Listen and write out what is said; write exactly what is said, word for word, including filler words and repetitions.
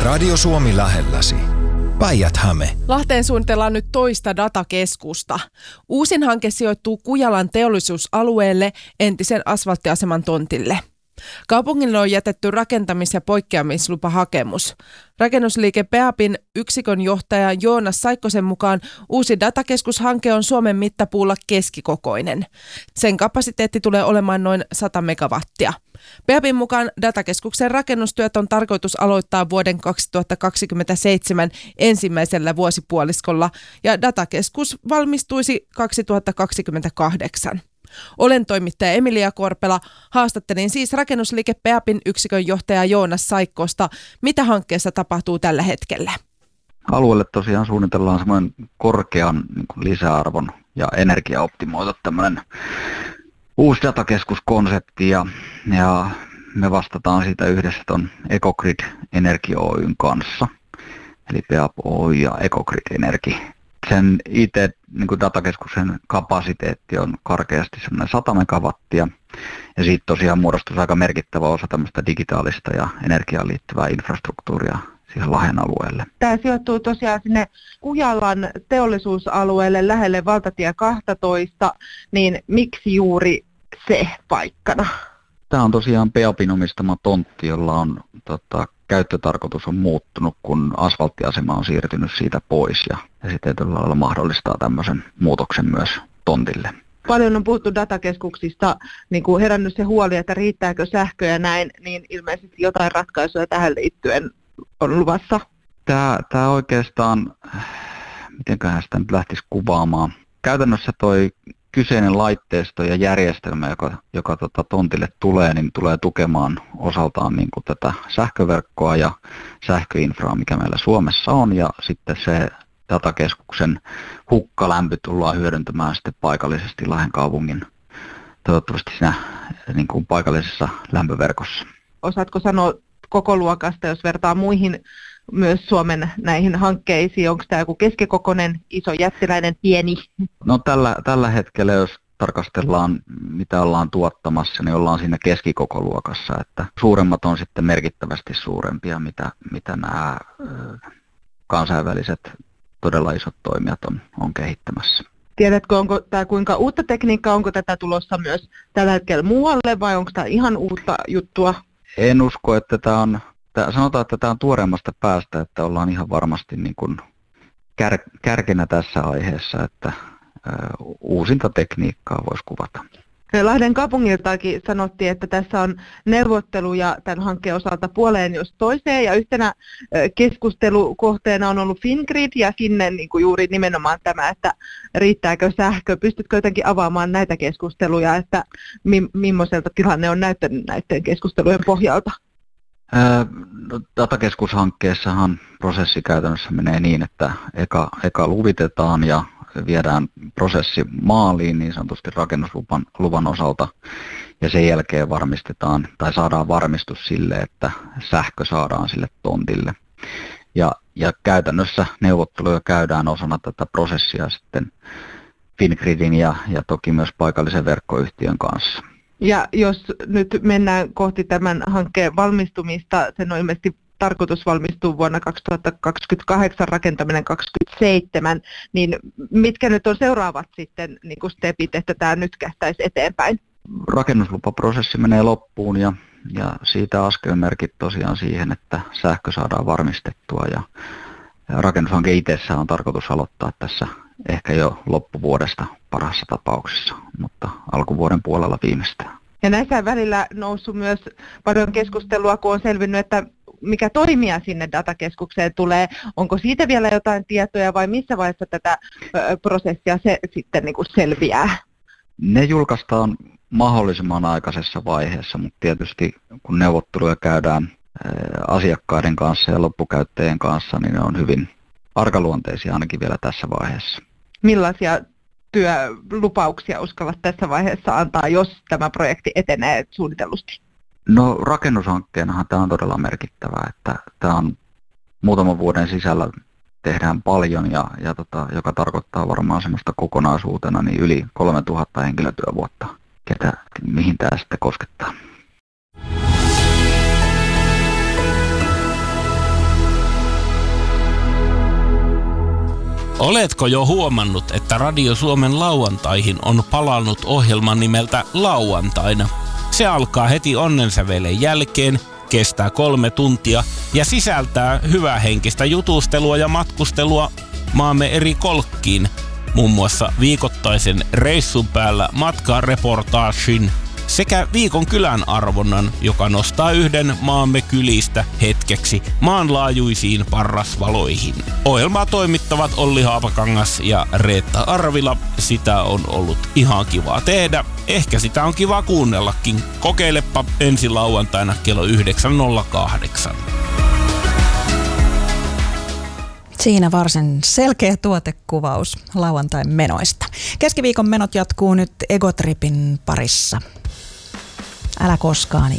Radio Suomi lähelläsi. Päijät-Häme. Lahteen suunnitellaan nyt toista datakeskusta. Uusin hanke sijoittuu Kujalan teollisuusalueelle entisen asfalttiaseman tontille. Kaupungille on jätetty rakentamis- ja poikkeamislupahakemus. Rakennusliike Peabin yksikön johtaja Joonas Saikkosen mukaan uusi datakeskushanke on Suomen mittapuulla keskikokoinen. Sen kapasiteetti tulee olemaan noin sata megawattia. Peabin mukaan datakeskuksen rakennustyöt on tarkoitus aloittaa vuoden kaksituhattakaksikymmentäseitsemän ensimmäisellä vuosipuoliskolla ja datakeskus valmistuisi kaksituhattakaksikymmentäkahdeksan. Olen toimittaja Emilia Korpela. Haastattelin siis rakennusliike Peabin yksikön johtaja Joonas Saikkosta. Mitä hankkeessa tapahtuu tällä hetkellä? Alueelle tosiaan suunnitellaan semmoinen korkean niin kuin lisäarvon ja energiaoptimoitu tämmöinen uusi datakeskuskonsepti ja, ja me vastataan siitä yhdessä ton Ecogrid Energy Oyn kanssa. Eli Peab Oy ja Ecogrid Energy. Sen I T niin kuin datakeskuksen kapasiteetti on karkeasti semmoinen sata megawattia ja siitä tosiaan muodostuisi aika merkittävä osa tämmöistä digitaalista ja energiaan liittyvää infrastruktuuria siihen Lahden alueelle. Tämä sijoittuu tosiaan sinne Kujalan teollisuusalueelle lähelle valtatie kaksitoista, niin miksi juuri se paikkana? Tämä on tosiaan Peabin omistama tontti, jolla on tota, käyttötarkoitus on muuttunut, kun asfalttiasema on siirtynyt siitä pois ja, ja sitten tietyllä lailla mahdollistaa tämmöisen muutoksen myös tontille. Paljon on puhuttu datakeskuksista, niin kuin herännyt se huoli, että riittääkö sähkö ja näin, niin ilmeisesti jotain ratkaisuja tähän liittyen on luvassa. Tämä, tämä oikeastaan, mitenköhän sitä nyt lähtisi kuvaamaan. Käytännössä toi kyseinen laitteisto ja järjestelmä, joka, joka tota tontille tulee, niin tulee tukemaan osaltaan niin kuin tätä sähköverkkoa ja sähköinfraa, mikä meillä Suomessa on, ja sitten se datakeskuksen hukkalämpö tullaan hyödyntämään sitten paikallisesti Lahden kaupungin, toivottavasti siinä niin kuin paikallisessa lämpöverkossa. Osaatko sanoa koko luokasta, jos vertaa muihin myös Suomen näihin hankkeisiin? Onko tämä joku keskikokoinen, iso, jättiläinen, pieni? No tällä, tällä hetkellä, jos tarkastellaan, mitä ollaan tuottamassa, niin ollaan siinä keskikokoluokassa, että suuremmat on sitten merkittävästi suurempia, mitä, mitä nämä ö, kansainväliset todella isot toimijat on, on kehittämässä. Tiedätkö, onko tämä kuinka uutta tekniikkaa, onko tätä tulossa myös tällä hetkellä muualle vai onko tämä ihan uutta juttua? En usko, että tämä on, tämä, sanotaan, että tämä on tuoreemmasta päästä, että ollaan ihan varmasti niin kuin kär, kärkenä tässä aiheessa, että ö, uusinta tekniikkaa voisi kuvata. Lahden kaupungiltakin sanottiin, että tässä on neuvotteluja tämän hankkeen osalta puoleen jos toiseen ja yhtenä keskustelukohteena on ollut Fingrid ja sinne niin kuin juuri nimenomaan tämä, että riittääkö sähkö. Pystytkö jotenkin avaamaan näitä keskusteluja, että mi- millaiselta tilanne on näyttänyt näiden keskustelujen pohjalta? No, datakeskushankkeessahan prosessi käytännössä menee niin, että eka, eka luvitetaan ja viedään prosessi maaliin niin sanotusti rakennusluvan luvan osalta ja sen jälkeen varmistetaan tai saadaan varmistus sille, että sähkö saadaan sille tontille. Ja, ja käytännössä neuvotteluja käydään osana tätä prosessia sitten Fingridin ja, ja toki myös paikallisen verkkoyhtiön kanssa. Ja jos nyt mennään kohti tämän hankkeen valmistumista, sen on ilmeisesti tarkoitus valmistuu vuonna kaksituhattakaksikymmentäkahdeksan, rakentaminen kaksikymmentäseitsemän, niin mitkä nyt on seuraavat sitten niin kuin stepit, että tämä nyt kähtäisi eteenpäin? Rakennuslupaprosessi menee loppuun ja, ja siitä askelmerkit tosiaan siihen, että sähkö saadaan varmistettua ja, ja rakennushanke itsessään on tarkoitus aloittaa tässä ehkä jo loppuvuodesta parhaassa tapauksessa, mutta alkuvuoden puolella viimeistään. Ja näissä välillä noussut myös paljon keskustelua, kun on selvinnyt, että mikä toimija sinne datakeskukseen tulee. Onko siitä vielä jotain tietoja vai missä vaiheessa tätä ö, prosessia se sitten niin kuin selviää? Ne julkaistaan mahdollisimman aikaisessa vaiheessa, mutta tietysti kun neuvotteluja käydään ö, asiakkaiden kanssa ja loppukäyttäjien kanssa, niin ne on hyvin arkaluonteisia ainakin vielä tässä vaiheessa. Millaisia työlupauksia uskallat tässä vaiheessa antaa, jos tämä projekti etenee suunnitellusti? No rakennushankkeenahan tämä on todella merkittävää, että tämä on muutaman vuoden sisällä tehdään paljon, ja, ja tota, joka tarkoittaa varmaan semmoista kokonaisuutena niin yli kolmetuhatta henkilötyövuotta, ketä, mihin tämä sitten koskettaa. Oletko jo huomannut, että Radio Suomen lauantaihin on palannut ohjelma nimeltä Lauantaina? Se alkaa heti onnensävelen jälkeen, kestää kolme tuntia ja sisältää hyvähenkistä jutustelua ja matkustelua maamme eri kolkkiin, muun muassa viikoittaisen reissun päällä matkareportaagin sekä viikon kylän arvonnan, joka nostaa yhden maamme kylistä hetkeksi maanlaajuisiin parrasvaloihin. Ohjelmaa toimittavat Olli Haapakangas ja Reetta Arvila. Sitä on ollut ihan kiva tehdä. Ehkä sitä on kiva kuunnellakin. Kokeilepa ensi lauantaina kello yhdeksän nolla kahdeksan. Siinä varsin selkeä tuotekuvaus lauantain menoista. Keskiviikon menot jatkuu nyt Egotripin parissa. Älä koskaan